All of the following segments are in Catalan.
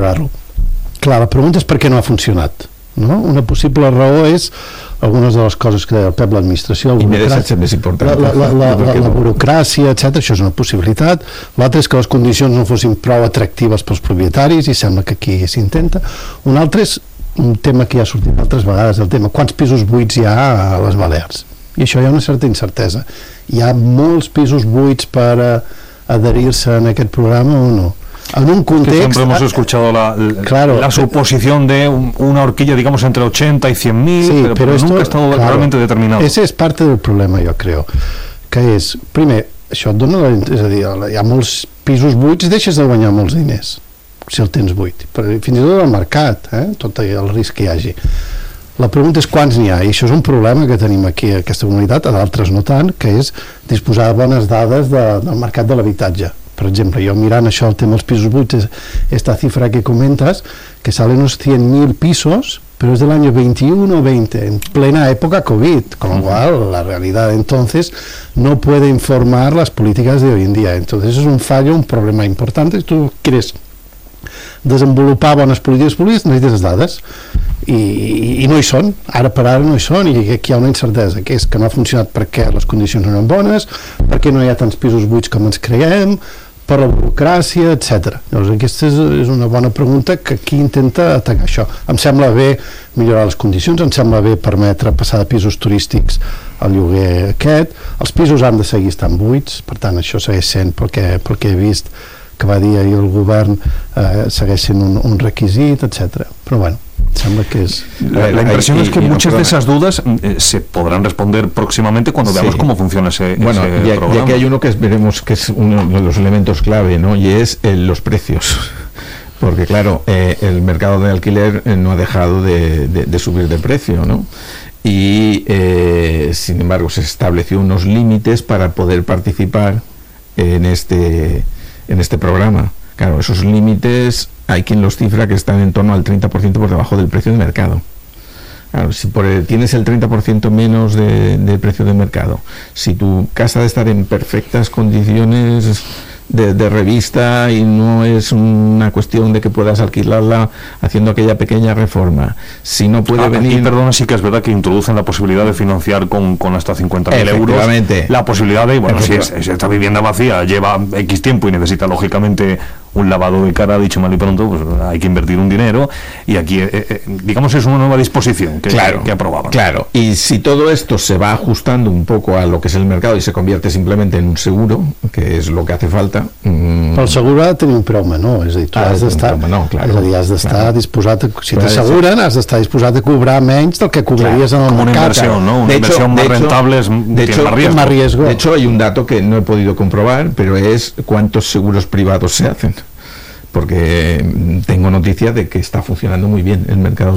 millorar-lo. Clar, la pregunta és per què no ha funcionat, no? Una possible raó és algunes de les coses que deia el Pep, l'administració, la burocràcia, etc. Això és una possibilitat. L'altre és que les condicions no fossin prou atractives pels propietaris, i sembla que aquí s'intenta. Un altre és un tema que ja ha sortit altres vegades, el tema quants pisos buits hi ha a les Balears, i això hi ha una certa incertesa. Hi ha molts pisos buits per adherir-se en aquest programa o no? En un contexto... Que siempre hemos escuchado la suposición de una horquilla, digamos, entre 80 y 100.000, sí, pero esto, nunca ha estado realmente determinado. Ese és part del problema, jo crec, que és, primer, això et dona, és a dir, hi ha molts pisos buits, deixes de guanyar molts diners, si el tens buit, fins i tot al mercat, tot el risc que hi hagi. La pregunta és quants n'hi ha, i això és un problema que tenim aquí a aquesta comunitat, a d'altres no tant, que és disposar de bones dades del mercat de l'habitatge. Por ejemplo, yo mirando això, el tema dels pisos buits, esta cifra que comentas, que salen unos 100.000 pisos, pero es del año 21 o 20, en plena época COVID, con lo cual la realidad entonces no puede informar las políticas de hoy en día. Entonces es un fallo, un problema importante. Si tú quieres desenvolupar bones polítiques públiques, necessites dades, i no hi són, ara per ara no hi són, i aquí hi ha una incertesa, que és que no ha funcionat perquè les condicions no eren bones, perquè no hi ha tants pisos buits com ens creiem, per la burocràcia, etc. Llavors aquesta és una bona pregunta que aquí intenta atacar això. Em sembla bé millorar les condicions, em sembla bé permetre passar de pisos turístics al lloguer aquest, els pisos han de seguir estant buits, per tant això segueix sent, pel que he vist que va dir ahir el govern, segueix sent un requisit, etc. Però bueno, sembla que es... La impresión es que muchas de esas dudas se podrán responder próximamente cuando veamos cómo funciona ese programa. Y aquí hay uno que veremos que es uno de los elementos clave, ¿no? Y es los precios. Porque claro, el mercado de alquiler no ha dejado de subir de precio, ¿no? Y sin embargo se estableció unos límites para poder participar en este programa. Claro, esos límites hay quien los cifra que están en torno al 30% por debajo del precio de mercado. Claro, si tienes el 30% menos de precio de mercado, si tu casa ha de estar en perfectas condiciones de revista y no es una cuestión de que puedas alquilarla haciendo aquella pequeña reforma, si no puede venir... Aquí, perdona, sí que es verdad que introducen la posibilidad de financiar con hasta 50.000 euros la posibilidad de, bueno, si esta vivienda vacía lleva X tiempo y necesita lógicamente un lavado de cara, dicho mal y pronto, pues hay que invertir un dinero, y aquí digamos es una nueva disposición que aprobaban. Claro, y si todo esto se va ajustando un poco a lo que es el mercado y se convierte simplemente en un seguro, que és lo que hace falta... Però el seguro ha de tenir un preu menor, és a dir, tu has d'estar disposat, si t'asseguren, has d'estar disposat a cobrar menys del que cobraries en el mercat. Una inversión, ¿no? Una inversión más rentable tiene más riesgo. De hecho, hay un dato que no he podido comprobar, pero es cuántos seguros privados se hacen. Porque tengo noticia de que está funcionando muy bien el mercado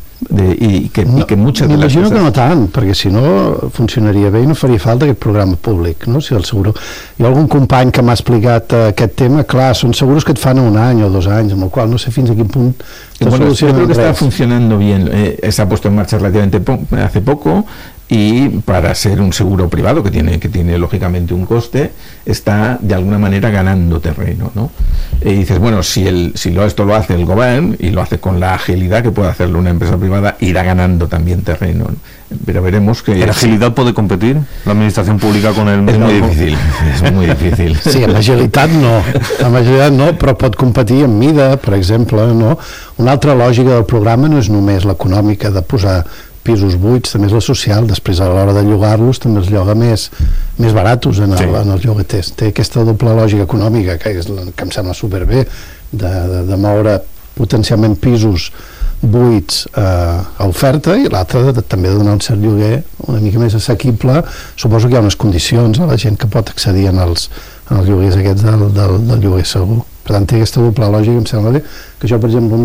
i que muchas de les coses... que no tant, perquè si no funcionaria bé i no faria falta aquest programa públic, no? Si el seguro... Hi ha algun company que m'ha explicat aquest tema, clar, són seguros que et fan un any o 2 anys, amb el qual no sé fins a quin punt bueno, yo creo que está funcionando bien, se ha puesto en marcha relativamente hace poco, y para ser un seguro privado que tiene lógicamente un coste, está de alguna manera ganando terreno, ¿no? Y dices, bueno, si esto lo hace el gobierno y lo hace con la agilidad que puede hacerlo una empresa privada, irá ganando también terreno, ¿no? Pero veremos que... ¿La agilidad puede competir la administración pública con el mercado? És muy difícil. Sí, amb agilitat no, però pot competir en mida, per exemple, no? Una altra lògica del programa no és només l'econòmica de posar pisos buits, també és la social, després a l'hora de llogar-los també els lloga més baratos en els llogaters. Té aquesta doble lògica econòmica que em sembla superbé, de moure potencialment pisos buits a oferta, i l'altra també de donar un cert lloguer una mica més assequible. Suposo que hi ha unes condicions a la gent que pot accedir en els lloguers aquests del lloguer segur. Per tant, té aquesta doble lògica, em sembla bé, que això, per exemple,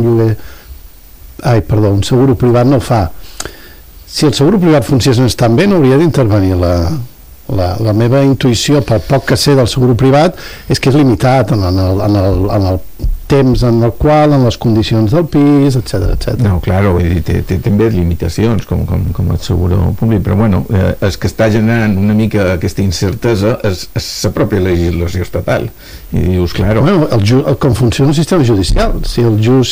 un seguro privat no fa. Si el seguro privat funcionés tan bé, no hauria d'intervenir la meva intuïció, pel poc que sé del seguro privat, és que és limitat en el temps en el qual, en les condicions del pis, etc. No, clar, té també limitacions com el seguro públic, però bueno, el que està generant una mica aquesta incertesa és la pròpia legislació estatal, i dius, clar... Bueno, com funciona el sistema judicial, si